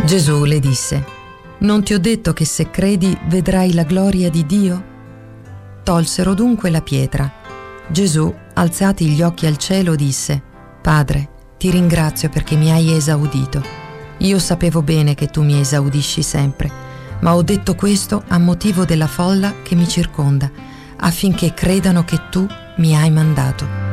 Gesù le disse: «Non ti ho detto che se credi vedrai la gloria di Dio?» Tolsero dunque la pietra. Gesù, alzati gli occhi al cielo, disse: «Padre, ti ringrazio perché mi hai esaudito. Io sapevo bene che tu mi esaudisci sempre, ma ho detto questo a motivo della folla che mi circonda, affinché credano che tu mi hai mandato».